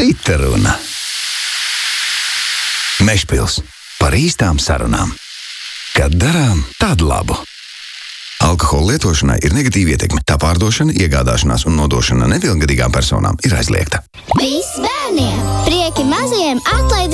Cita runa. Mežpils par īstām sarunām. Kad darām tādu labu. Alkohola lietošanai ir negatīva ietekme. Tā pārdošana, iegādāšanās un nodošana nepilngadīgām personām ir aizliegta. Viss bērniem! Prieki mazajiem atlaid